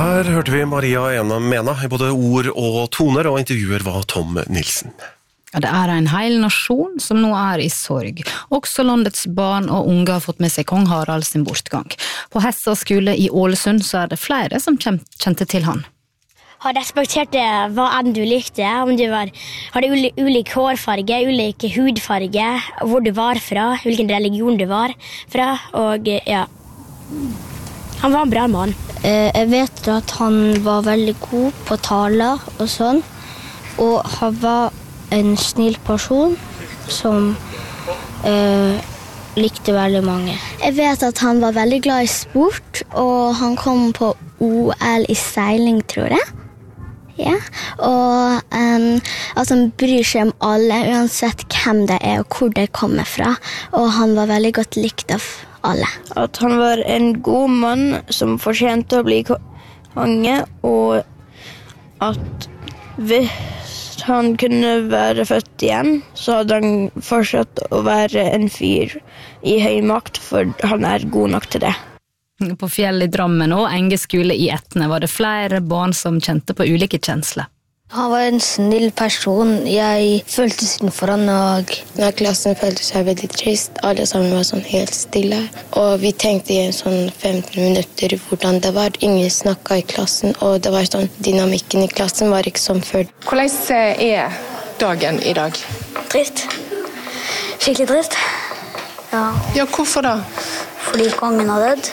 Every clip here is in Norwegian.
Her hørte vi Maria Mena I både ord og toner, og intervjuer var Tom Nilsen. Ja, det en hel nasjon som nå I sorg. Også landets barn og unge har fått med seg kong Harald sin bortgang. På Hessa skole I Ålesund så det flere som kjente til han. Har respektert hva enn du likte, om du hadde ulik hårfarge, ulik hudfarge, hvor du var fra, hvilken religion du var fra, og ja, han var en bra mann. Jeg vet at han var veldig god på taler og sånn, og han var en snill person som likte veldig mange. Jeg vet at han var veldig glad I sport, og han kom på OL I seiling, tror jeg. Ja, og at han bryr seg om alle, uansett hvem det og hvor det kommer fra, og han var veldig godt likt av alle. At han var en god mann som fortjente å bli konge, og at hvis han kunne være født igjen, så hadde han fortsatt å være en fyr I høy makt, for han god nok til det. På fjell I Drammen og Enge skole I Etne var det flere barn som kjente på ulike kjensler. Han var en snill person. Jeg følte sin for han, og klassen følte seg veldig trist. Alle sammen var sånn helt stille. Og vi tenkte I en sånn 15 minutter hvordan det var. Ingen snakket I klassen, og det var sånn, dynamikken I klassen var ikke som før. Hvordan dagen I dag? Trist. Skikkelig trist. Ja. Ja, hvorfor da? Fordi kongen har dødd.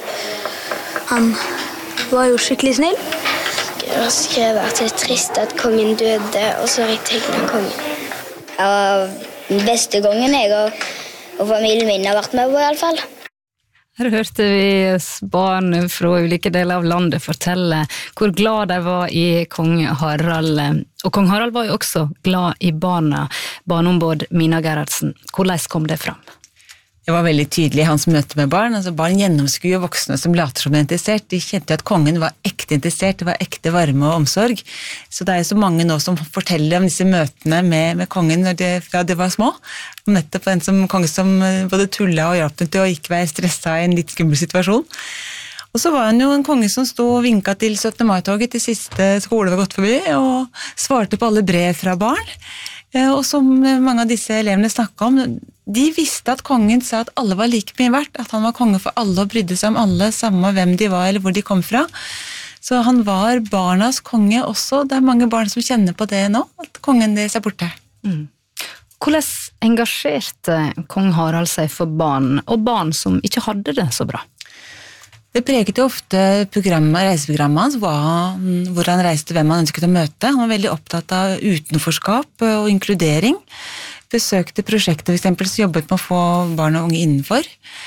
Han var jo skikkelig snill. jeg skrev at det trist at kongen døde, og så har jeg tegnet kongen. Ja, den beste gangen jeg og familien min har vært med på I alle fall. Her hørte vi barn fra ulike deler av landet fortelle hvor glad de var I kong Harald. Og kong Harald var jo også glad I barna, barneombud Mina Gerhardsen. Hvordan kom det fram? Det var veldig tydelig I hans møte med barn. Altså barn gjennomskuer voksne som later som de interessert. De kjente at kongen var ekte interessert, det var ekte varme og omsorg. Så det jo så mange nå som forteller om disse møtene med kongen fra de var små. Om nettopp en konge som både tullet og hjalp dem til å ikke være stresset I en litt skummel situasjon. Og så var han jo en konge som stod og vinket til 17. mai-toget til siste skole var gått forbi, og svarte på alle brev fra barn. Og som mange av disse elevene snakket om, de visste at kongen sa at alle var like mye verdt, at han var konge for alle og brydde seg om alle, samme hvem de var eller hvor de kom fra. Så han var barnas konge også. Det mange barn som kjenner på det nå, at kongen deres borte. Mm. Hvordan engasjerte kong Harald seg for barn, og barn som ikke hadde det så bra? Det preget jo ofte reiseprogrammet hans, hvor han reiste, hvem han ønsket å møte. Han var veldig opptatt av utenforskap og inkludering. Besøkte prosjekter for eksempel, som jobbet med å få barn og unge innenfor.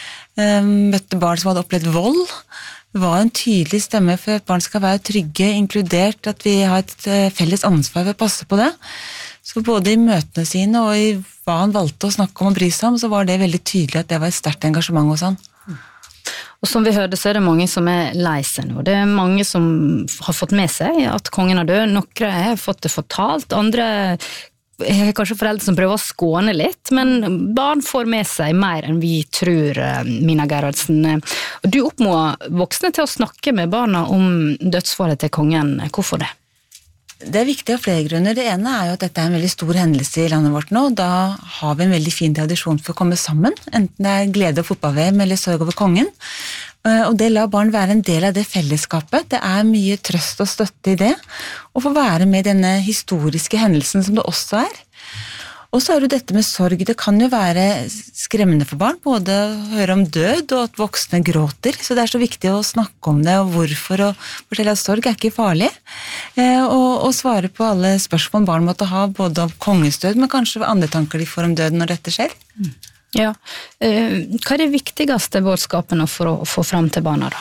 Møtte barn som hadde opplevd vold. Det var en tydelig stemme for at barn skal være trygge, inkludert, at vi har et felles ansvar for å passe på det. Så både I møtene sine og I hva han valgte å snakke om og bry seg om, så var det veldig tydelig at det var et sterkt engasjement hos han. Og som vi hørte, så det mange som lei seg nå. Det mange som har fått med seg at kongen er død. Noen har fått det fortalt, andre har kanskje foreldre som prøver å skåne litt, men barn får med seg mer enn vi tror, Mina Gerhardsen. Du oppmoder voksne til å snakke med barna om dødsfallet til kongen. Hvorfor det? Det viktig av flere grunner. Det ene jo at dette en veldig stor hendelse I landet vårt nå. Da har vi en veldig fin tradisjon for å komme sammen, enten det glede og fotball-VM eller sorg over kongen. Og det lar barn være en del av det fellesskapet. Det mye trøst og støtte I det, og få være med I denne historiske hendelsen som det også Og så det dette med sorg. Det kan jo være skremmende for barn, både å høre om død og at voksne gråter. Så det så viktig å snakke om det, og hvorfor, og fortelle at sorg ikke farlig. Og svare på alle spørsmål barn måtte ha, både om kongens død, men kanskje andre tanker de får om døden når dette skjer. Ja. Hva det viktigste budskapene for å få fram til barna da?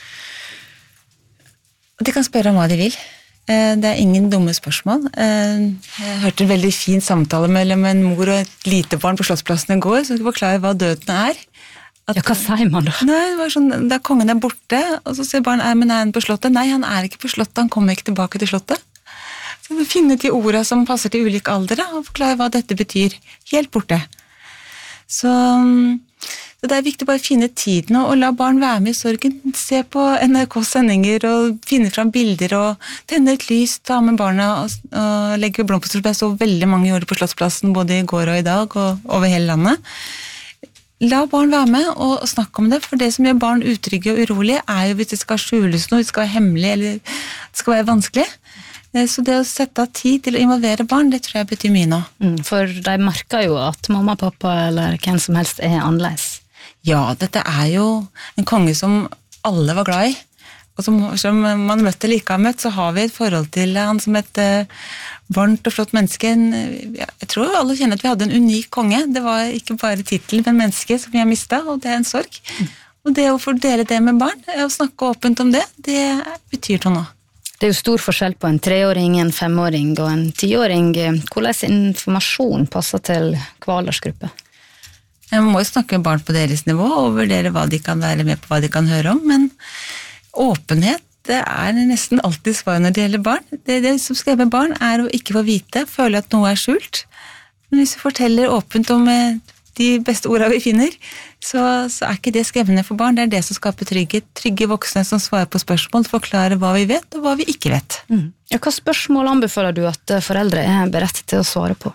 De kan spørre om hva de vil. Det ingen dumme spørsmål. Jeg hørte en veldig fin samtale mellom en mor og et lite barn på Slottsplassen I går, som skulle forklare hva døden Ja, hva sier man da? Nei, det var sånn, da kongen borte, og så sier barn, men han på slottet? Nei, han ikke på slottet, han kommer ikke tilbake til slottet. Så vi finner de ordene som passer til ulike aldre, og forklare hva dette betyr. Helt borte. Så Så det viktig bare å finne tiden og la barn være med i sorgen. Se på NRK-sendinger og finne fram bilder og tenne et lys, ta med barna og legge blomster. Jeg så veldig mange gjorde på Slottsplassen både i går og i dag og over hele landet. La barn være med og snakke om det, for det som gjør barn utrygge og urolige jo hvis det skal skjules noe, det skal være hemmelig eller det skal være vanskelig. Så det å sette av tid til å involvere barn, det tror jeg betyr mye nå. For de merker jo at mamma, pappa eller hvem som helst annerledes. Ja, dette jo en konge som alle var glad i, og som man møtte like har møtt, så har vi et forhold til han som et varmt og flott menneske. Jeg tror alle kjenner at vi hadde en unik konge. Det var ikke bare titel, men menneske som vi har mistet, og det en sorg. Og det å få dele det med barn, å snakke åpent om det, det betyr noe nå. Det jo stor forskjell på en 3-åring, en 5-åring og en 10-åring. Hvordan informasjon passer til hver aldersgruppe? Man må jo snakke med barn på deres nivå og vurdere hva de kan være med på, hva de kan høre om, men åpenhet, det nesten alltid svar når det gjelder barn. Det som skal med barn å ikke få vite, føle at noe skjult. Men hvis vi forteller åpent om de beste ordene vi finner, så ikke det skremmende for barn. Det det som skaper trygghet. Trygge voksne som svarer på spørsmål, forklarer hva vi vet og hva vi ikke vet. Ja, hva spørsmål anbefaler du at foreldre berettet til å svare på?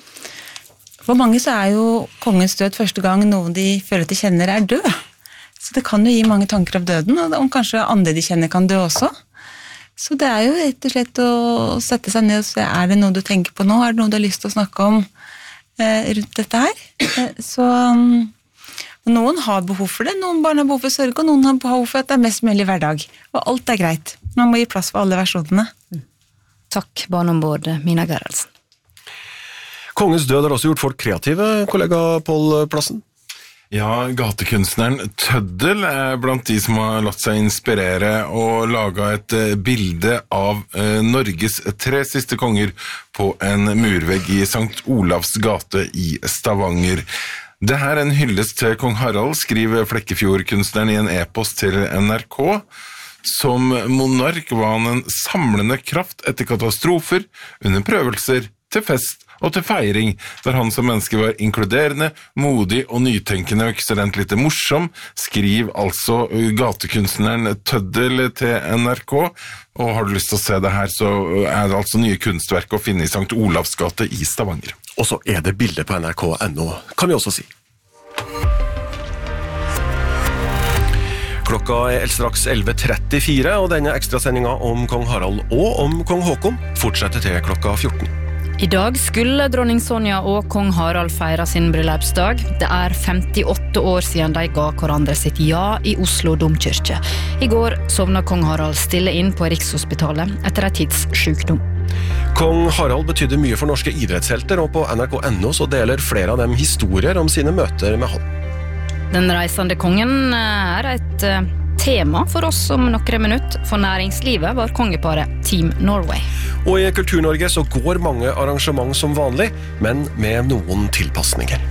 For mange så jo kongens død første gang noen de føler at de kjenner død. Så det kan jo gi mange tanker av døden, og om kanskje andre de kjenner kan dø også. Så det jo rett og slett å sette seg ned og se, det noe du tenker på nå? Det noe du har lyst til å snakke om rundt dette her? Så noen har behov for det, noen barn har behov for sorg, og noen har behov for at det mest mulig hverdag. Og alt greit. Man må gi plass for alle versjonene. Takk, barneombud Mina Gerhardsen. Kongens død har også gjort folk kreative, kollega Pål Plassen. Ja, gatekunstneren Tøddel blant de som har latt seg inspirere og laget et bilde av Norges 3 siste konger på en murvegg i Sankt Olavs gate i Stavanger. Det her en hyllest til kong Harald, skriver Flekkefjord-kunstneren i en e-post til NRK. Som monark var han en samlende kraft etter katastrofer, under prøvelser, til fest og til feiring, der han som menneske var inkluderende, modig og nytenkende og ekstremt litt morsom, skriv altså gatekunstneren Tøddel til NRK. Og har du lyst til å se det her, så det altså nye kunstverk å finne i Sankt Olavs gate i Stavanger. Og så det bildet på nrk.no, kan vi også si. Klokka straks 11:34, og denne ekstrasendinga om kong Harald og om kong Håkon fortsetter til klokka 14. I dag skulle dronning Sonja og kong Harald feire sin bryllupsdag. Det 58 år siden de ga hverandre sitt ja i Oslo domkirke. I går sovna kong Harald stille inn på Rikshospitalet etter en tids sykdom. Kong Harald betydde mye for norske idrettshelter, og på nrk.no så deler flere av dem historier om sine møter med han. Den reisende kongen et tema for oss om noen minutter. For næringslivet var kongeparet Team Norway. Og i Kultur-Norge så går mange arrangement som vanlig, men med noen tilpassninger.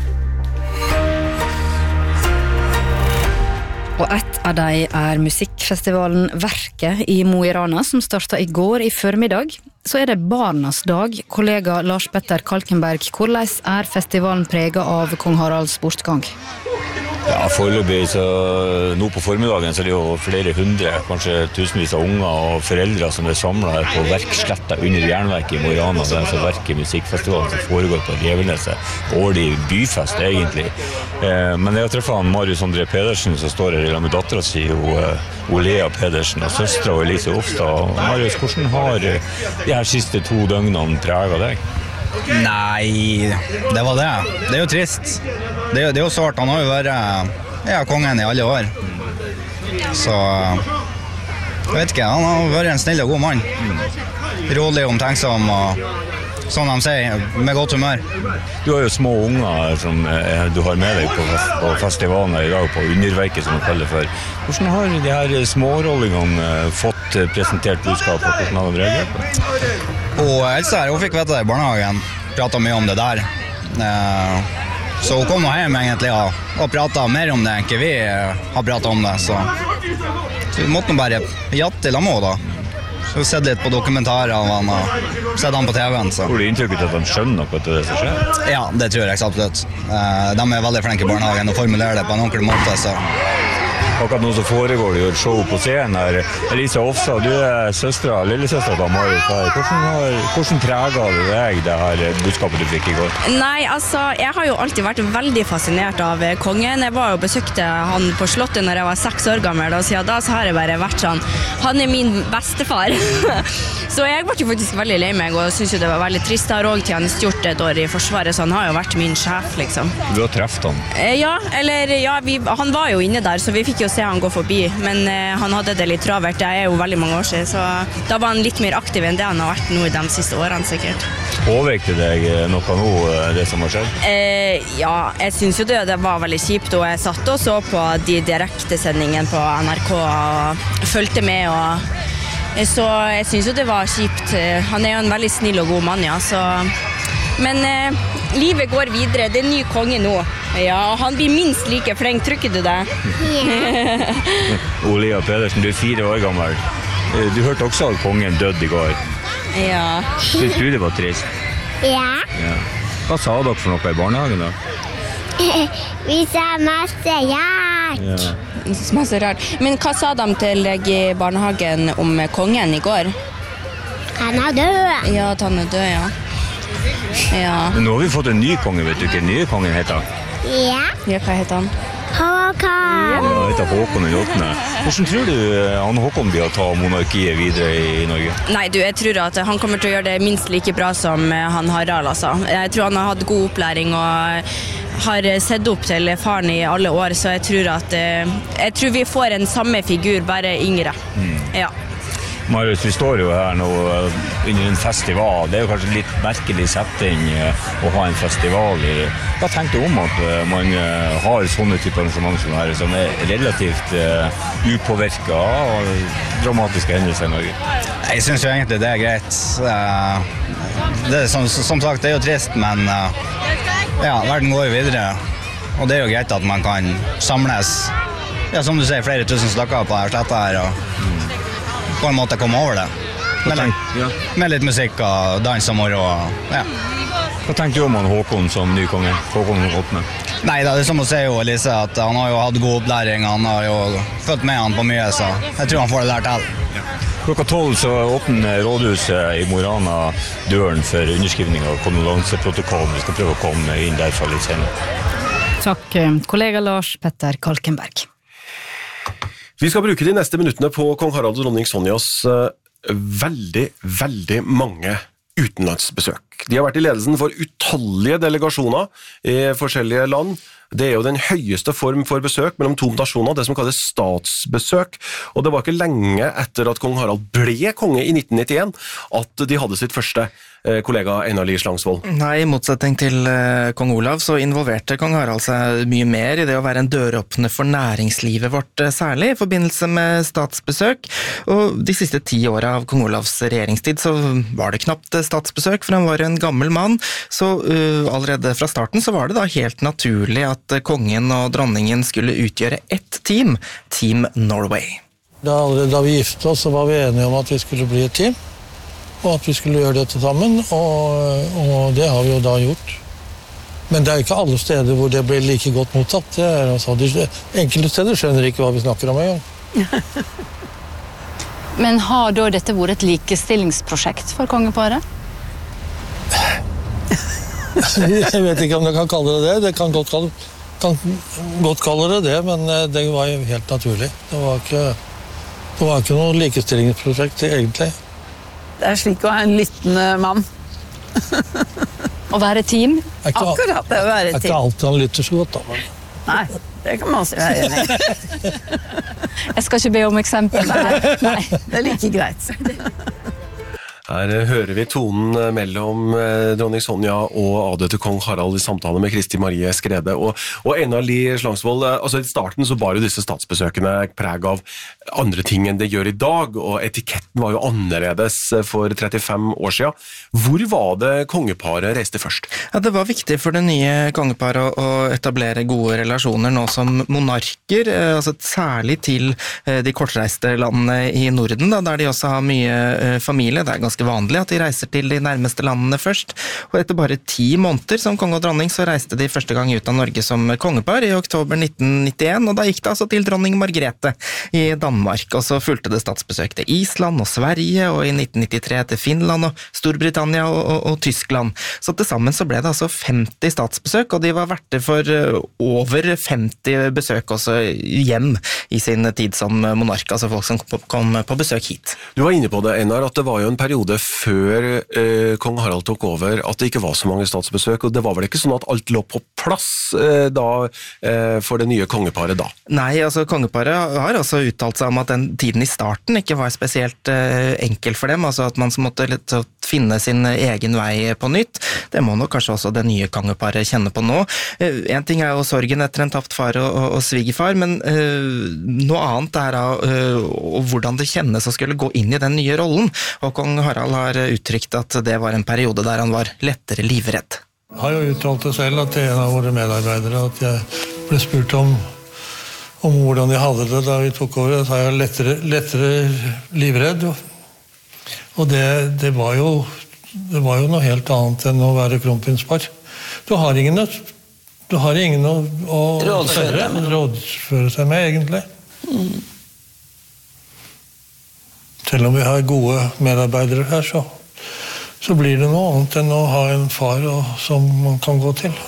Og et av de musikkfestivalen Verket i Mo i Rana, som startet i går i formiddag. Så det Barnas dag. Kollega Lars Petter Kalkenberg, hvordan festivalen preget av kong Haralds bortgang? Ja, foreløpig så nå på formiddagen så det jo flere hundre, kanskje tusenvis av unger og foreldre som samlet her på Verksletta under Jernverket i Mo i Rana. Det så Verket musikkfestivalen som foregår på Reveneset. Årlig byfest egentlig. Men jeg har treffet Marius André Pedersen som står her med datteren sin, Olea Pedersen og søstra og Elise Ofstad. Marius, hvordan har de her siste 2 døgnene preget deg? Nei, det var det. Det jo trist. Det jo svart. Han har jo vært kongen i alle år. Så jeg vet ikke, han har vært en snill og god mann. Rolig, omtenksom og sånn de sier, med godt humør. Du har jo små unger som du har med deg på festivalen i dag, på Underverket som du kaller for. Hvordan har de her smårollingene fått presentert budskap, og hvordan har de reagert på det? Og Elsa her, hun fikk vite det i barnehagen, pratet mye om det der. Så hun kom hjem egentlig og pratet mer om det enn ikke vi har pratet om det. Så vi måtte bare jatte til ham også da. Så har sett litt på dokumentarer av han og sett han på TV-en. Så. Får du inntrykket at de skjønner noe til det som skjer? Ja, det tror jeg absolutt. De veldig flinke I barnehagen og formulerer det på en ordentlig måte, så... Akkurat nå så foregår det jo et show på scenen her. Elisa Ofsa, du søstra, lillesøstra til Marius her. Hvordan preget det her budskapet du fikk I går? Nei, altså, jeg har jo alltid vært veldig fascinert av kongen. Jeg var jo besøkte han på slottet når jeg var 6 år gammel, og siden da så har jeg bare vært sånn, han min bestefar. Så jeg ble jo faktisk veldig lei meg, og synes jo det var veldig trist. Jeg har også tjenestgjort et år I Forsvaret, så han har jo vært min sjef, liksom. Du har treffet han? Ja, han var jo inne der, så vi fikk jo se han gå forbi, men han hadde det litt travert. Det jo veldig mange år siden, så da var han litt mer aktiv enn det han har vært nå I de siste årene, sikkert. Påvirkte deg noe nå, det som har skjedd? Ja, jeg synes jo det var veldig kjipt, og jeg satt og så på de direktesendingene på NRK og fulgte med, og så jeg synes jo det var kjipt. Han jo en veldig snill og god mann, ja, så... Men livet går videre, det ny konge nå. Ja, han blir minst like flink, trykker du det? Ja. Olia Pedersen, du 4 år gammel. Du hørte også at kongen døde I går. Ja. Synes du det var trist? Ja. Hva sa dere for noe I barnehagen da? Vi sa masse rart. Ja. Masse rart. Men hva sa de til deg I barnehagen om kongen I går? Han død. Ja, at han død, ja. Ja. Men nå har vi fått en ny konge, vet du ikke den nye kongen heter? Ja. Ja, hva heter han? Håkon. Ja, han heter Håkon den 8. Hvordan tror du han Håkon blir å ta monarkiet videre I Norge? Nei, jeg tror at han kommer til å gjøre det minst like bra som han Harald, altså. Jeg tror han har hatt god opplæring og har sett opp til faren I alle år, så jeg tror vi får en samme figur, bare yngre. Ja. Marius, vi står jo her nå under en festival. Det jo kanskje litt merkelig setting å ha en festival I. Hva tenker du om at man har sånne typer arrangement som her, som relativt upåvirket av dramatiske hendelser I Norge? Jeg synes jo egentlig det greit. Det som sagt, det jo trist, men ja, verden går jo videre. Og det jo greit at man kan samles, ja, som du sier, flere tusen stykker på her sletta her, og på en måte komme over det. Med litt musikk og dans og moro. Ja. Hva tenker du om han Håkon som ny konge? Håkon den 8. Nei, det som å si jo, Elise, at han har jo hatt god opplæring, han har jo født med han på mye, så jeg tror han får det der til. Klokka 12 så åpner rådhuset I Mo I Rana døren for underskrivning av kondolanseprotokollen. Vi skal prøve å komme inn derfra litt senere. Takk, kollega Lars Petter Kalkenberg. Vi skal bruke de neste minuttene på kong Harald og dronning Sonjas veldig mange utenlandsbesøk. De har vært I ledelsen for utallige delegasjoner I forskjellige land. Det jo den høyeste form for besøk mellom 2 nasjoner, det som kalles statsbesøk. Og det var ikke lenge etter at kong Harald ble konge I 1991 at de hadde sitt første kollega Einar Lie Slangsvold. Nei, I motsetning til kong Olav så involverte kong Harald seg mye mer I det å være en døråpner for næringslivet vårt, særlig I forbindelse med statsbesøk. Og de siste 10 årene av kong Olavs regjeringstid så var det knapt statsbesøk, for han var en gammel mann. Så allerede fra starten så var det da helt naturlig at kongen og dronningen skulle utgjøre ett team, Team Norway. Da vi gifte oss så var vi enige om at vi skulle bli et team, og at vi skulle gjøre dette sammen, og det har vi jo da gjort. Men det ikke alle steder hvor det blir like godt mottatt. Det altså, enkelte steder skjønner ikke hva vi snakker om en gang. Men har da dette vært et likestillingsprosjekt for kongeparet? Jeg vet ikke om jeg kan kalle det det. Det kan godt kalle det, men det var jo helt naturlig. Det var ikke noe likestillingsprosjekt egentlig. Det slik å ha en lyttende mann. Å være team? Akkurat det å være team. Ikke alltid han lytter så godt da. Men... Nei, det kan man også være enig. Jeg skal ikke be om eksempel. Nei, det like greit. Her hører vi tonen mellom dronning Sonja og avdøde kong Harald I samtale med Kristi Marie Skrede. Og Einar Lie Slangsvold, altså I starten så bar jo disse statsbesøkene preg av andre ting enn det gjør i dag, og etiketten var jo annerledes for 35 år siden. Hvor var det kongeparet reiste først? Ja, det var viktig for det nye kongeparet å etablere gode relasjoner nå som monarker, altså særlig til de kortreiste landene i Norden, da, der de også har mye familie. Det er ganske vanlig at de reiser til de nærmeste landene først, og etter bare 10 måneder som konge og dronning så reiste de første gang ut av Norge som kongepar i oktober 1991, og da gikk det altså til dronning Margrethe i Danmark, og så fulgte det statsbesøk til Island og Sverige, og i 1993 til Finland og Storbritannia og Tyskland. Så til sammen så ble det altså 50 statsbesøk, og de var verter for over 50 besøk også hjem i sin tid som monark, altså folk som kom på besøk hit. Du var inne på det, Einar, at det var jo en periode før kong Harald tok over, at det ikke var så mange statsbesøk, og det var vel ikke sånn at alt lå på plass for det nye kongeparet da? Nei, altså kongeparet har også uttalt seg om at den tiden i starten ikke var spesielt enkel for dem, altså at man måtte finne sin egen vei på nytt. Det må nok kanskje også det nye kongeparet kjenne på nå. En ting er jo sorgen etter en tapt far og svigerfar, men noe annet er hvordan det kjennes å skulle gå inn i den nye rollen, og kong Harald har uttrykt at det var en periode der han var lettere livredd. Jeg har jo uttalt det selv at en av våre medarbeidere, at jeg ble spurt om hvordan jeg hadde det da vi tok over, at jeg var lettere livredd. Og det var jo noe helt annet enn å være kronprinspar. Du har ingen å rådføre seg med, egentlig. Selv om vi har gode medarbeidere her, så blir det noe annet enn å ha en far som man kan gå til.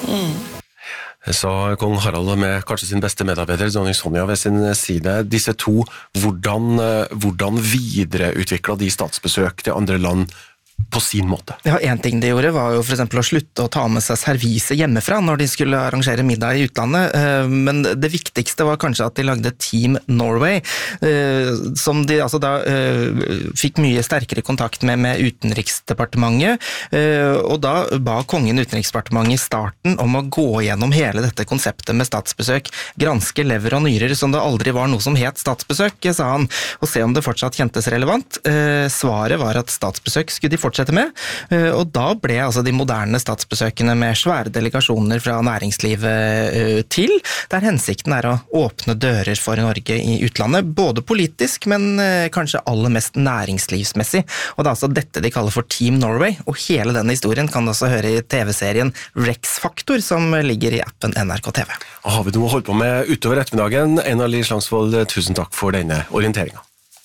Sa kong Harald med kanskje sin beste medarbeider, dronning Sonja, ved sin side. Disse to, hvordan videreutviklet de statsbesøk til andre land på sin måte? Ja, en ting de gjorde var jo for eksempel å slutte å ta med seg servise hjemmefra når de skulle arrangere middag i utlandet, men det viktigste var kanskje at de lagde Team Norway, som de altså da fikk mye sterkere kontakt med Utenriksdepartementet, og da ba kongen Utenriksdepartementet i starten om å gå gjennom hele dette konseptet med statsbesøk, granske lever og nyrer, som det aldri var noe som het statsbesøk, sa han, og se om det fortsatt kjentes relevant. Svaret var at statsbesøk skulle de fortsette med, og da ble altså de moderne statsbesøkene med svære delegasjoner fra næringslivet til, der hensikten er å åpne dører for Norge i utlandet, både politisk, men kanskje aller mest næringslivsmessig, og det er altså dette de kaller for Team Norway, og hele denne historien kan du også høre i TV-serien Rex-Faktor, som ligger i appen NRK TV. Har vi noe å holde på med utover ettermiddagen? Einar Lie Slangsvold, tusen takk for denne orienteringen.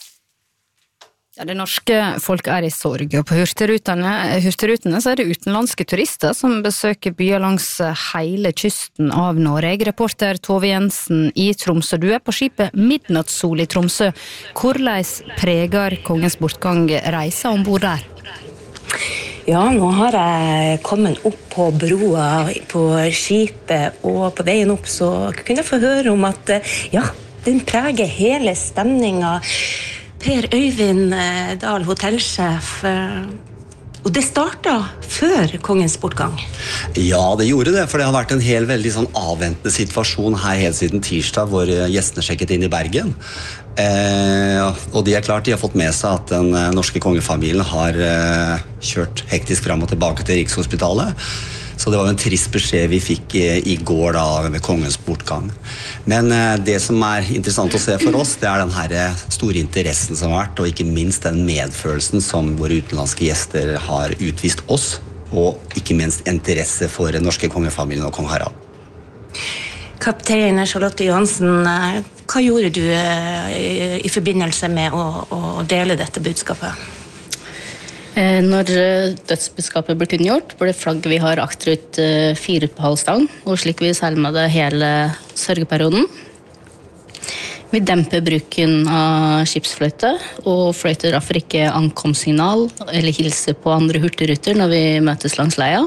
Ja, det norske folk er i sorg, og på hurtigrutene så er det utenlandske turister som besøker byer langs hele kysten av Norge. Reporter Tove Jensen i Tromsø, du er på skipet Midnattssol i Tromsø. Hvordan preger kongens bortgang reisa ombord der? Ja, nå har jeg kommet opp på broa på skipet, og på veien opp så kunne jeg få høre om at ja, den preger hele stemninga. Per Øyvind Dahl, hotellsjef, og det startet før kongens bortgang. Ja, det gjorde det, for det har vært en veldig sånn avventende situasjon her helt siden tirsdag, hvor gjestene sjekket inn i Bergen. Og de er klart, de har fått med seg at den norske kongefamilien har kjørt hektisk frem og tilbake til Rikshospitalet. Så det var en trist beskjed vi fikk i går da, med kongens bortgang. Men det som er interessant å se for oss, det er den her store interessen som har vært, og ikke minst den medfølelsen som våre utenlandske gjester har utvist oss, og ikke minst interesse for den norske kongefamilien og kong Harald. Kaptein Charlotte Johansen, hva gjorde du i forbindelse med å dele dette budskapet? Når dødsbudskapet ble kunngjort, ble flagget vi har akterut 4 på halvstang, og slik vi selmer det hele sørgeperioden. Vi demper bruken av skipsfløyte, og fløyter derfor ikke ankomstsignal eller hilser på andre hurtigruter når vi møtes langs leia.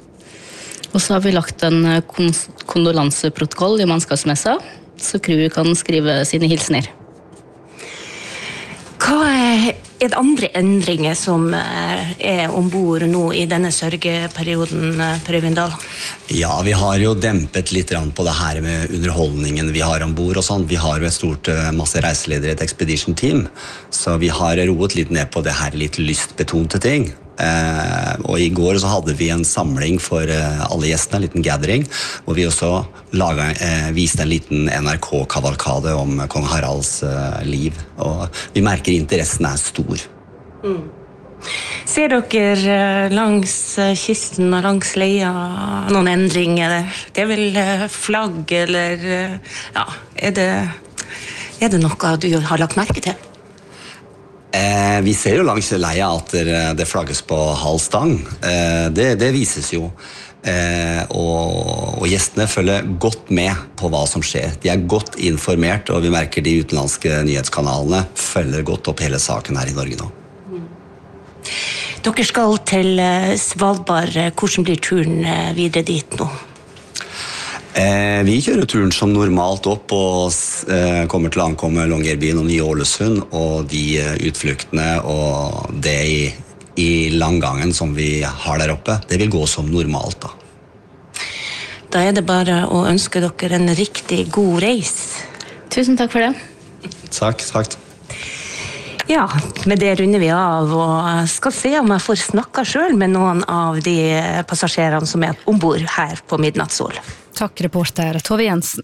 Og så har vi lagt en kondolanseprotokoll i mannskapsmessa, så crewet kan skrive sine hilsener. Hva det andre endringer som ombord nå i denne sørgeperioden, Per Øyvind Dahl? Ja, vi har jo dempet litt på det her med underholdningen vi har ombord og sånn. Vi har jo et stort masse reiseledere, et expedition team, så vi har roet litt ned på det her litt lystbetonte ting. Og i går så hadde vi en samling for alle gjestene, en liten gathering, hvor vi også viste en liten NRK-kavalkade om kong Haralds liv, og vi merker interessen stor. Ser dere langs kysten og langs leia noen endringer? Det vel flagg, eller ja, er det noe du har lagt merke til? Vi ser jo langs leia at det flagges på halv stang. Det vises jo. Og gjestene følger godt med på hva som skjer. De godt informert, og vi merker de utenlandske nyhetskanalene følger godt opp hele saken her i Norge nå. Dere skal til Svalbard. Hvordan blir turen videre dit nå? Vi kjører turen som normalt opp og kommer til å ankomme Longyearbyen og Ny-Ålesund, og de utfluktene og det i langgangen som vi har der oppe, det vil gå som normalt da. Da det bare å ønske dere en riktig god reis. Tusen takk for det. Takk. Ja, med det runder vi av og skal se om jeg får snakka selv med noen av de passasjerene som ombord her på Midnattssol. Takk, reporter Tove Jensen.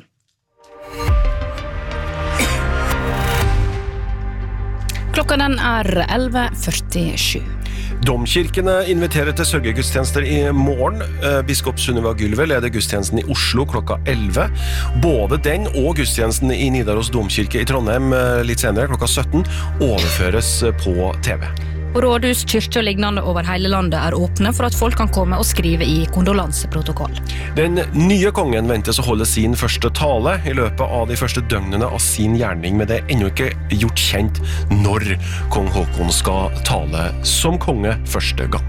Klokka den 11:47. Domkirkene inviterer til sørgegudstjenester i morgen. Biskop Sunniva Gylve leder gudstjenesten i Oslo klokka 11. Både den og gudstjenesten i Nidaros domkirke i Trondheim litt senere klokka 17 overføres på TV. Og rådhus, kyrkjer og lignende over hele landet åpne for at folk kan komme og skrive i kondolanseprotokoll. Den nye kongen ventes å holde sin første tale i løpet av de første døgnene av sin gjerning, men det ennå ikke gjort kjent når kong Håkon skal tale som konge første gang.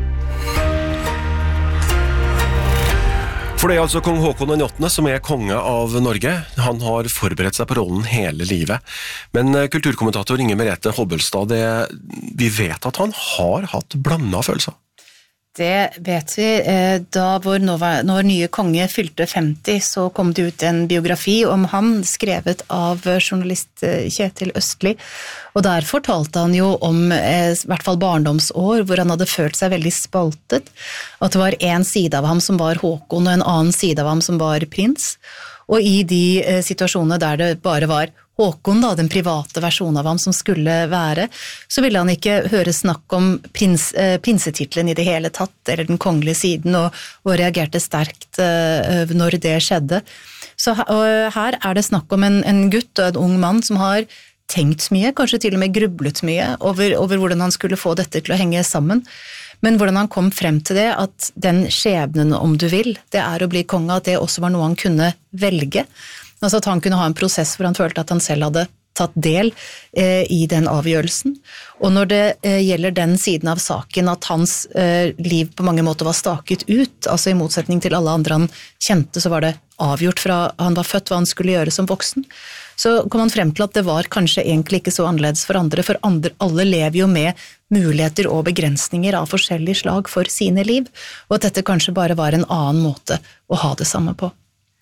For det altså kong Håkon den 8. som konge av Norge. Han har forberedt seg på rollen hele livet. Men kulturkommentator Inger Merete Hobbelstad, vi vet at han har hatt blandet følelser. Det vet vi. Da vår nye konge fylte 50, så kom det ut en biografi om han, skrevet av journalist Kjetil Østli. Og der fortalte han jo om i hvert fall barndomsår, hvor han hadde følt seg veldig spaltet. At det var en side av ham som var Håkon, og en annen side av ham som var prins. Og i de situasjonene der det bare var Håkon, da, den private versjonen av ham som skulle være, så ville han ikke høre snakk om prinsetitlen i det hele tatt, eller den kongelige siden, og reagerte sterkt når det skjedde. Så her det snakk om en gutt og en ung mann som har tenkt mye, kanskje til og med grublet mye, over hvordan han skulle få dette til å henge sammen. Men hvordan han kom frem til det, at den skjebnen, om du vil, det å bli konge, at det også var noe han kunne velge. Altså at han kunne ha en prosess hvor han følte at han selv hadde tatt del i den avgjørelsen. Og når det gjelder den siden av saken, at hans liv på mange måter var staket ut, altså i motsetning til alle andre han kjente, så var det avgjort fra han var født hva han skulle gjøre som voksen, så kom han frem til at det var kanskje egentlig ikke så annerledes for alle lever jo med muligheter og begrensninger av forskjellige slag for sine liv, og at dette kanskje bare var en annen måte å ha det samme på.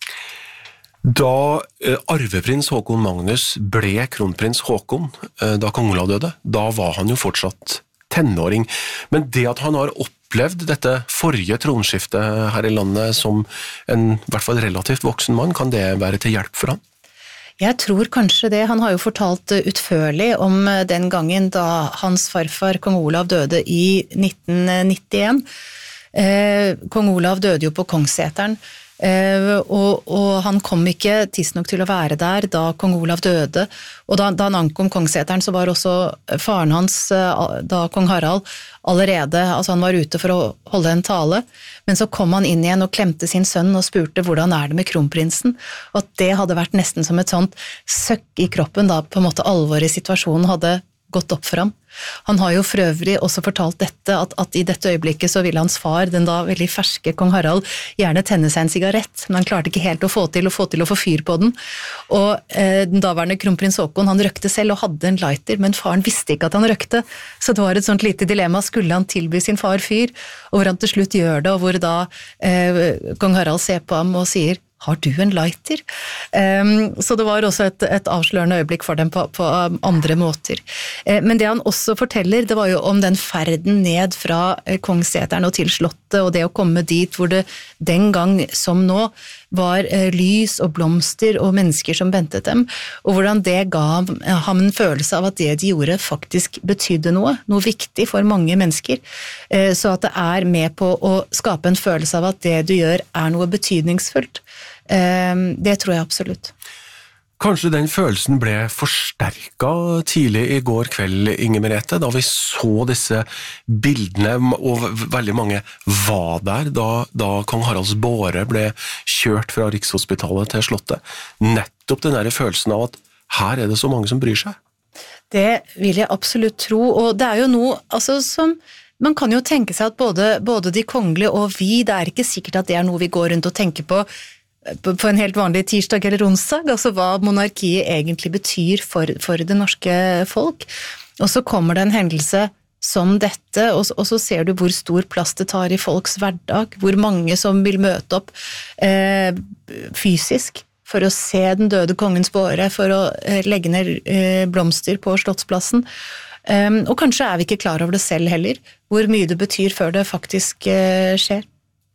Da arveprins Håkon Magnus ble kronprins Håkon, da kong Olav døde, da var han jo fortsatt tenåring. Men det at han har opplevd dette forrige tronskiftet her i landet som en i hvert fall relativt voksen mann, kan det være til hjelp for han? Jeg tror kanskje det. Han har jo fortalt utførlig om den gangen da hans farfar, kong Olav, døde i 1991. Kong Olav døde jo på Kongsseteren, og han kom ikke tidsnok til å være der da kong Olav døde, og da han ankom Kongsseteren så var også faren hans, da kong Harald, allerede, altså han var ute for å holde en tale, men så kom han inn igjen og klemte sin sønn og spurte hvordan det med kronprinsen, og at det hadde vært nesten som et sånt søkk i kroppen da på en måte alvoret i situasjonen hadde gått opp for ham. Han har jo for øvrig også fortalt dette, at i dette øyeblikket så ville hans far, den da veldig ferske kong Harald, gjerne tenne seg en sigarett, men han klarte ikke helt å få til å få fyr på den. Og den daværende kronprins Haakon, han røkte selv og hadde en lighter, men faren visste ikke at han røkte, så det var et sånt lite dilemma, skulle han tilby sin far fyr, og hvor han til slutt gjør det, og hvor da kong Harald ser på ham og sier, har du en lighter? Så det var også et avslørende øyeblikk for dem på andre måter. Men det han også forteller, det var jo om den ferden ned fra Kongsseteren og til slottet, og det å komme dit hvor det den gang som nå var lys og blomster og mennesker som ventet dem, og hvordan det ga ham en følelse av at det de gjorde faktisk betydde noe viktig for mange mennesker, så at det er med på å skape en følelse av at det du gjør er noe betydningsfullt. Det tror jeg absolutt. Kanskje den følelsen ble forsterket tidlig i går kveld, Inger Merete, da vi så disse bildene, og veldig mange var der da kong Haralds båre ble kjørt fra Rikshospitalet til slottet. Nettopp den der følelsen av at her er det så mange som bryr seg. Det vil jeg absolutt tro, og det er jo noe som man kan jo tenke seg at både de kongelige og vi, det er ikke sikkert at det er noe vi går rundt og tenker på en helt vanlig tirsdag eller onsdag, altså hva monarkiet egentlig betyr for det norske folk. Og så kommer det en hendelse som dette, og så ser du hvor stor plass det tar i folks hverdag, hvor mange som vil møte opp fysisk for å se den døde kongens båre, for å legge ned blomster på Slottsplassen. Og kanskje er vi ikke klar over det selv heller, hvor mye det betyr før det faktisk skjer.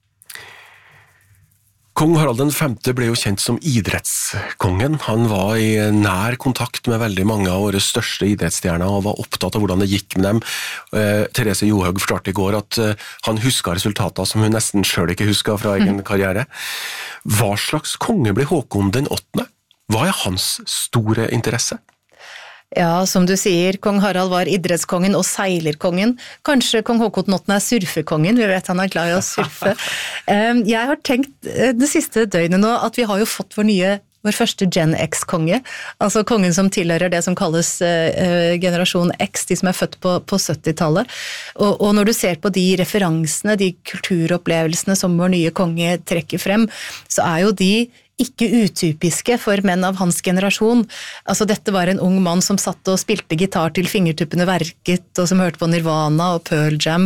Kong Harald V ble jo kjent som idrettskongen. Han var i nær kontakt med veldig mange av våre største idrettsstjerner og var opptatt av hvordan det gikk med dem. Therese Johaug fortalte i går at han huska resultater som hun nesten selv ikke huska fra egen karriere. Hva slags konge ble Håkon den 8. Hva er hans store interesse? Ja, som du sier, kong Harald var idrettskongen og seilerkongen. Kanskje kong Håkon 8. er surfekongen, vi vet han er glad i å surfe. Jeg har tenkt det siste døgnet nå at vi har jo fått vår første Gen X-konge, altså kongen som tilhører det som kalles generasjon X, de som er født på 70-tallet. Og når du ser på de referansene, de kulturopplevelsene som vår nye konge trekker frem, så er jo de ikke utypiske for menn av hans generasjon. Altså dette var en ung mann som satt og spilte gitar til fingertuppene verket, og som hørte på Nirvana og Pearl Jam,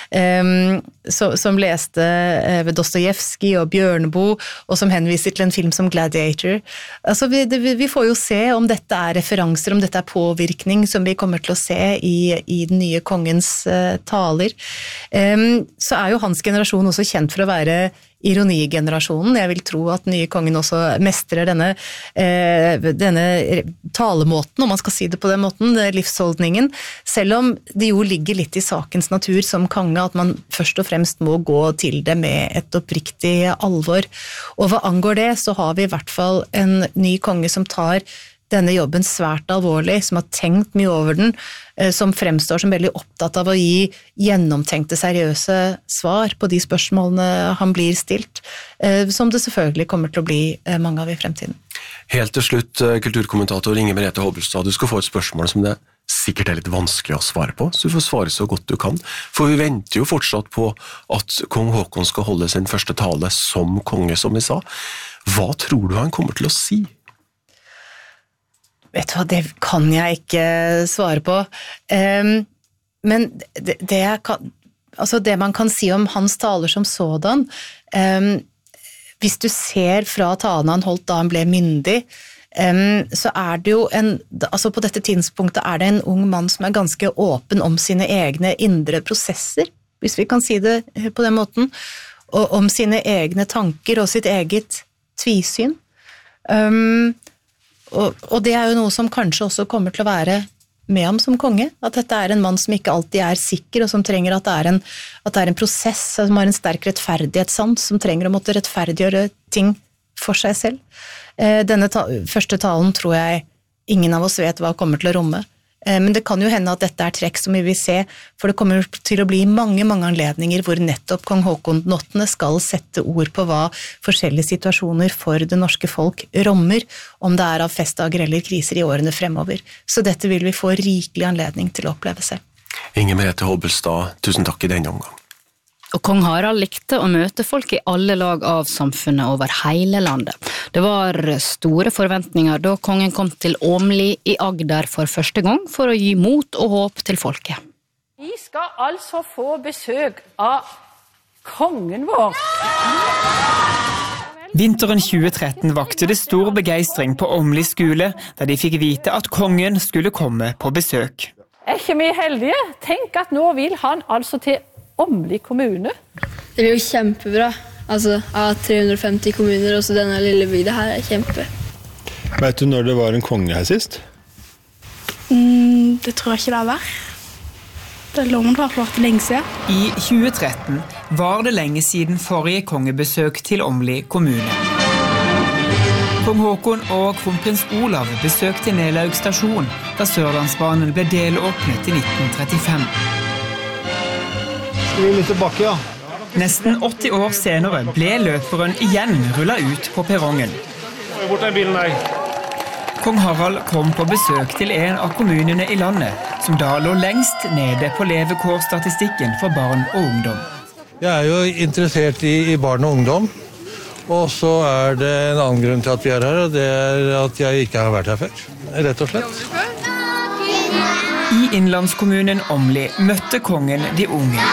som leste ved Dostojevskij og Bjørneboe, og som henviser til en film som Gladiator. Altså vi får jo se om dette er referanser, om dette er påvirkning som vi kommer til å se i den nye kongens taler. Så er jo hans generasjon også kjent for å være ironigenerasjonen. Jeg vil tro at nye kongen også mestrer denne talemåten, om man skal si det på den måten, livsholdningen, selv om det jo ligger litt i sakens natur som konge, at man først og fremst må gå til det med et oppriktig alvor. Og hva angår det, så har vi i hvert fall en ny konge som tar denne jobben svært alvorlig, som har tenkt mye over den, som fremstår som veldig opptatt av å gi gjennomtenkte, seriøse svar på de spørsmålene han blir stilt, som det selvfølgelig kommer til å bli mange av i fremtiden. Helt til slutt, kulturkommentator Inger Merete Hobbelstad, du skal få et spørsmål som det sikkert er litt vanskelig å svare på, så du får svare så godt du kan, for vi venter jo fortsatt på at kong Håkon skal holde sin første tale som konge, som vi sa. Hva tror du han kommer til å si? Vet du hva, det kan jeg ikke svare på. Men det man kan si om hans taler som sådan, hvis du ser fra talen han holdt da han ble myndig, så er det jo på dette tidspunktet er det en ung mann som er ganske åpen om sine egne indre prosesser, hvis vi kan si det på den måten, og om sine egne tanker og sitt eget tvisyn. Og det er jo noe som kanskje også kommer til å være med ham som konge, at dette er en mann som ikke alltid er sikker, og som trenger at det er en prosess, som har en sterk rettferdighetssans, som trenger å måtte rettferdiggjøre ting for seg selv. Denne første talen tror jeg ingen av oss vet hva kommer til å romme. Men det kan jo hende at dette trekk som vi vil se, for det kommer til å bli mange anledninger hvor nettopp kong Håkon 8. skal sette ord på hva forskjellige situasjoner for det norske folk rommer, om det av festdager eller kriser i årene fremover. Så dette vil vi få rikelig anledning til å oppleve selv. Inger Merete Hobbelstad, tusen takk i denne omgang. Og kong Harald likte å møte folk i alle lag av samfunnet over hele landet. Det var store forventninger da kongen kom til Åmli i Agder for første gang for å gi mot og håp til folket. Vi skal altså få besøk av kongen vår. Vinteren 2013 vakte det stor begeistring på Åmli skole, da de fikk vite at kongen skulle komme på besøk. Ikke vi heldige? Tenk at nå vil han altså til Åmli kommune. Det blir jo kjempebra. Altså, av 350 kommuner, også denne lille bygda her kjempe. Vet du når det var en konge her sist? Det tror jeg ikke det har vært. Det loven har vært lenge siden. I 2013 var det lenge siden forrige kongebesøk til Åmli kommune. Kong Håkon og kronprins Olav besøkte Nelaug stasjon, da Sørlandsbanen ble delåpnet i 1935. Skal vi litt tilbake, ja? Nesten 80 år senere ble løperen igjen rullet ut på perrongen. Bort den bilen der. Kong Harald kom på besøk til en av kommunene i landet, som da lå lengst nede på levekårsstatistikken for barn og ungdom. Jeg jo interessert i barn og ungdom, og så det en annen grunn til at vi her, og det at jeg ikke har vært her før, rett og slett. I innlandskommunen Åmli møtte kongen de unge.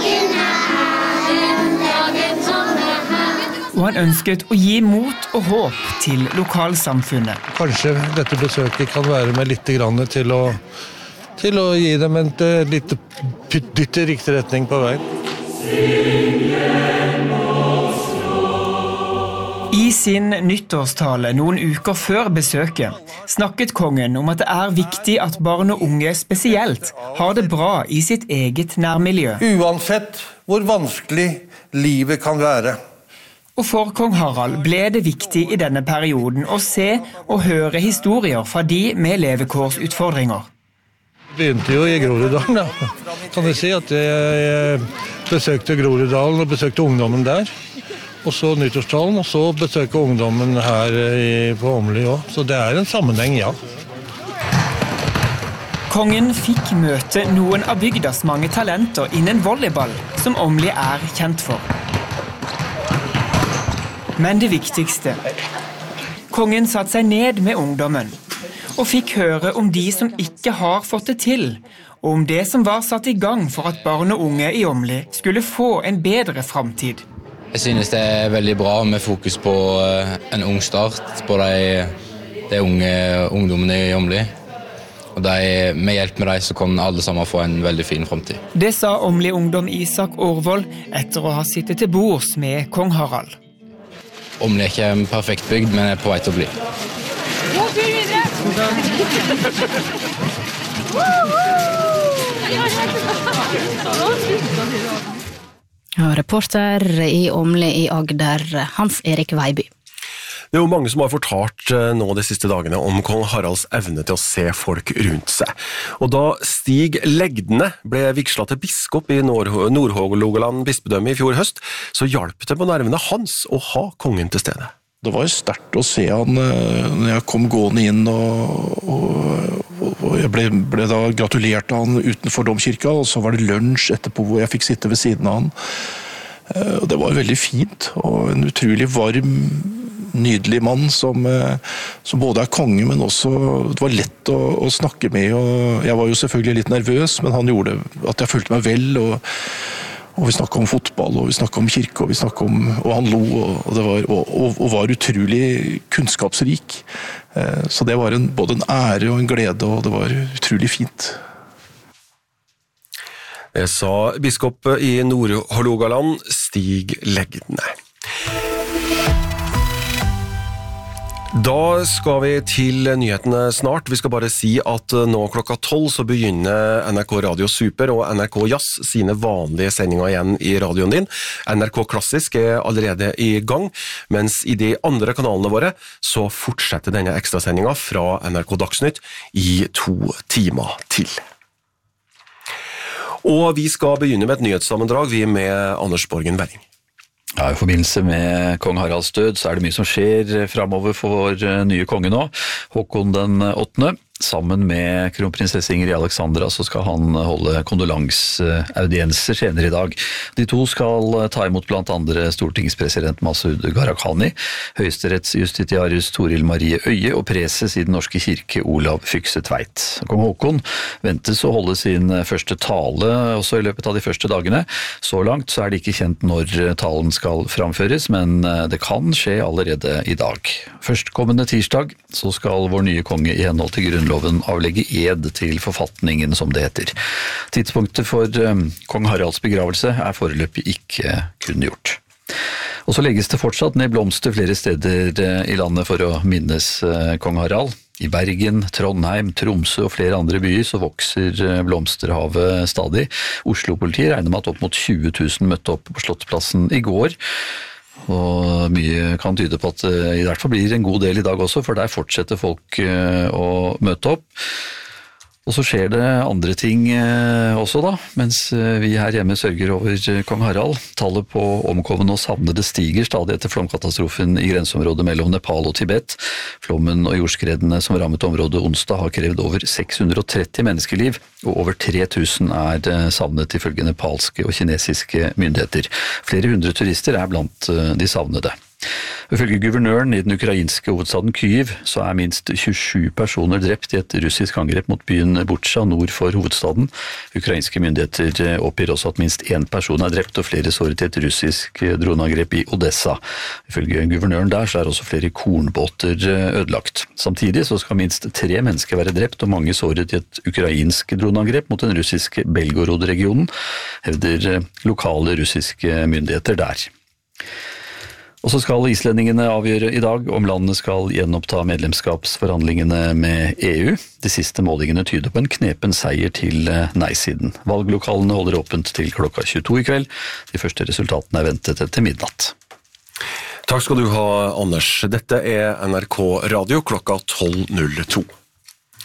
Og han ønsket å gi mot og håp til lokalsamfunnet. Kanskje dette besøket kan være med litt grann til å gi dem et lite dytt i riktig retning på veien. I sin nyttårstale noen uker før besøket snakket kongen om at det viktig at barn og unge spesielt har det bra i sitt eget nærmiljø. Uansett hvor vanskelig livet kan være. Og for kong Harald ble det viktig i denne perioden å se og høre historier fra de med levekårsutfordringer. Det begynte jo i Groruddalen, da. Kan du si at jeg besøkte Groruddalen og besøkte ungdommen der. Og så nyttårstalen, og så besøkte ungdommen her på Åmli også. Så det en sammenheng, ja. Kongen fikk møte noen av bygdas mange talenter innen volleyball, som Åmli kjent for. Men det viktigste. Kongen satte seg ned med ungdommen, og fikk høre om de som ikke har fått det til, og om det som var satt i gang for at barn og unge i Åmli skulle få en bedre fremtid. Jeg synes det veldig bra med fokus på en ung start på de unge ungdommene i Åmli. Og med hjelp med dem så kan alle sammen få en veldig fin fremtid. Det sa Åmli-ungdom Isak Aarvold etter å ha sittet til bords med kong Harald. Åmli ikke en perfekt bygd, men på vei til å bli. Ja, reporter i Åmli i Agder, Hans Erik Veiby. Det jo mange som har fortalt nå de siste dagene om kong Haralds evne til å se folk rundt seg. Og da Stig Legdene ble vigslet til biskop i Nord-Hålogaland bispedømme i fjor høst, så hjalp det på nervene hans å ha kongen til stede. Det var jo sterkt å se han når jeg kom gående inn, og jeg ble da gratulert av han utenfor domkirka, og så var det lunsj etterpå hvor jeg fikk sitte ved siden av han. Og det var veldig fint, og en utrolig varm, nydelig mann som både konge, men også det var lett å snakke med, og jeg var jo selvfølgelig litt nervøs, men han gjorde at jeg følte meg vel, og vi snakket om fotball, og vi snakket om kirke, og han lo, og var utrolig kunnskapsrik. Så det var både en ære og en glede, og det var utrolig fint. Det sa biskop i Nord-Hålogaland, Stig Legdene. Da skal vi til nyhetene snart. Vi skal bare si at nå klokka 12 så begynner NRK Radio Super og NRK Jazz sine vanlige sendinger igjen i radioen din. NRK Klassisk allerede i gang, mens i de andre kanalene våre så fortsetter denne ekstrasendingen fra NRK Dagsnytt i 2 timer til. Og vi skal begynne med et nyhetssammendrag, vi med Anders Borgen Werring. Ja, i forbindelse med kong Haralds død så det mye som skjer fremover for vår nye konge nå, Håkon den 8. Sammen med kronprinsesse Ingrid Alexandra så skal han holde kondolansaudienser senere i dag. De to skal ta imot blant andre stortingspresident Masud Gharahkhani, høyesterettsjustitiarius Toril Marie Øye og preses i den norske kirke Olav Fykse Tveit. Kong Håkon ventes å holde sin første tale også i løpet av de første dagene. Så langt så det ikke kjent når talen skal framføres, men det kan skje allerede i dag. Førstkommende tirsdag så skal vår nye konge i henhold til grunnloven avlegge ed til forfatningen, som det heter. Tidspunktet for kong Haralds begravelse foreløpig ikke kunngjort. Og så legges det fortsatt ned blomster flere steder i landet for å minnes kong Harald. I Bergen, Trondheim, Tromsø og flere andre byer så vokser blomsterhavet stadig. Oslo-politiet regner med at opp mot 20 000 møtte opp på Slottsplassen i går. Og mye kan tyde på at i hvert fall blir en god del i dag også, for der fortsetter folk å møte opp. Og så skjer det andre ting også da, mens vi her hjemme sørger over kong Harald. Tallet på omkomne og savnede stiger stadig etter flomkatastrofen i grenseområdet mellom Nepal og Tibet. Flommen og jordskredene som rammet området onsdag har krevd over 630 menneskeliv, og over 3000 savnet ifølge nepalske og kinesiske myndigheter. Flere hundre turister blant de savnede. Ifølge guvernøren i den ukrainske hovedstaden Kyiv så minst 27 personer drept i et russisk angrep mot byen Butsja nord for hovedstaden. Ukrainske myndigheter oppgir også at minst 1 person drept og flere såret i et russisk droneangrep i Odessa. Ifølge guvernøren der så også flere kornbåter ødelagt. Samtidig så skal minst 3 mennesker være drept og mange såret i et ukrainsk droneangrep mot den russiske Belgorod-regionen, hevder lokale russiske myndigheter der. Og så skal islendingene avgjøre i dag om landet skal gjenoppta medlemskapsforhandlingene med EU. De siste målingene tyder på en knepen seier til nei-siden. Valglokalene holder åpent til klokka 22 i kveld. De første resultatene ventet etter midnatt. Takk skal du ha, Anders. Dette NRK Radio klokka 12.02.